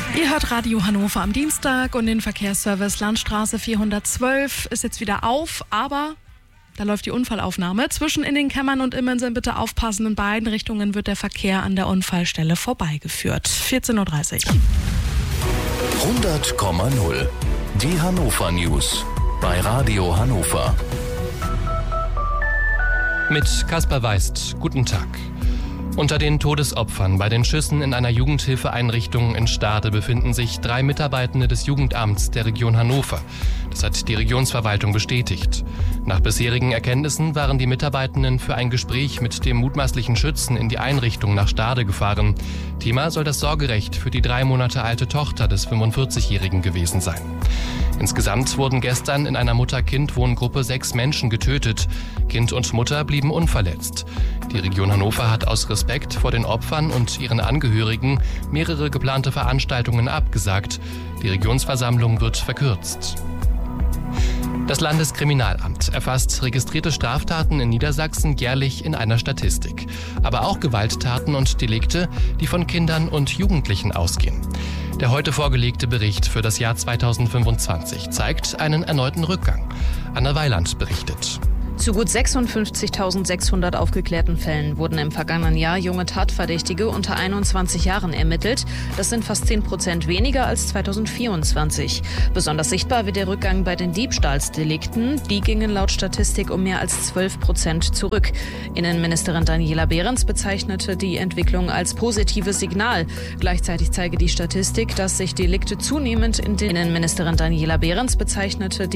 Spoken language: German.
Ihr hört Radio Hannover am Dienstag und den Verkehrsservice Landstraße 412 ist jetzt wieder auf, aber da läuft die Unfallaufnahme. Zwischen Innenkämmern und Immensen bitte aufpassen. In beiden Richtungen wird der Verkehr an der Unfallstelle vorbeigeführt. 14.30 Uhr. 100,0. Die Hannover News bei Radio Hannover. Mit Kaspar Weist. Guten Tag. Unter den Todesopfern bei den Schüssen in einer Jugendhilfeeinrichtung in Stade befinden sich 3 Mitarbeitende des Jugendamts der Region Hannover. Das hat die Regionsverwaltung bestätigt. Nach bisherigen Erkenntnissen waren die Mitarbeitenden für ein Gespräch mit dem mutmaßlichen Schützen in die Einrichtung nach Stade gefahren. Thema soll das Sorgerecht für die 3 Monate alte Tochter des 45-Jährigen gewesen sein. Insgesamt wurden gestern in einer Mutter-Kind-Wohngruppe 6 Menschen getötet. Kind und Mutter blieben unverletzt. Die Region Hannover hat aus Respekt vor den Opfern und ihren Angehörigen mehrere geplante Veranstaltungen abgesagt. Die Regionsversammlung wird verkürzt. Das Landeskriminalamt erfasst registrierte Straftaten in Niedersachsen jährlich in einer Statistik. Aber auch Gewalttaten und Delikte, die von Kindern und Jugendlichen ausgehen. Der heute vorgelegte Bericht für das Jahr 2025 zeigt einen erneuten Rückgang. Anna Weiland berichtet. Zu gut 56.600 aufgeklärten Fällen wurden im vergangenen Jahr junge Tatverdächtige unter 21 Jahren ermittelt. Das sind fast 10% weniger als 2024. Besonders sichtbar wird der Rückgang bei den Diebstahlsdelikten. Die gingen laut Statistik um mehr als 12% zurück. Innenministerin Daniela Behrens bezeichnete die Entwicklung als positives Signal. Gleichzeitig zeige die Statistik, dass sich Delikte zunehmend in den Innenministerin Daniela Behrens bezeichnete die